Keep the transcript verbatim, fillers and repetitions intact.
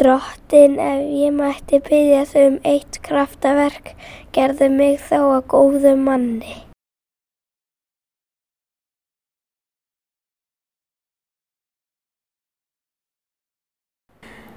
Drottinn, ef ég mætti biðja þig um eitt kraftaverk, gerðu mig þá að góðum manni.